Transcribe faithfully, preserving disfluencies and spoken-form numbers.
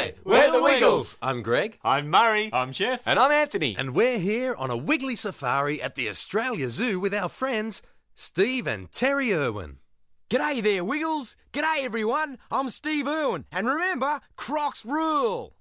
Hi, we're the Wiggles. I'm Greg. I'm Murray. I'm Jeff. And I'm Anthony. And we're here on a Wiggly safari at the Australia Zoo with our friends Steve and Terry Irwin. G'day there, Wiggles. G'day, everyone. I'm Steve Irwin. And remember, Crocs rule.